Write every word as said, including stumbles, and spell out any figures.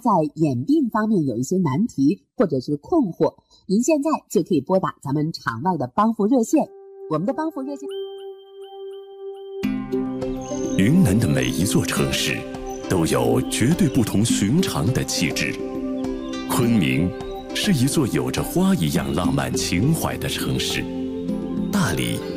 在眼病方面有一些难题或者是困惑，您现在就可以拨打咱们场外的帮扶热线。我们的帮扶热线。 云南的每一座城市都有绝对不同寻常的气质。昆明是一座有着花一样浪漫情怀的城市，大理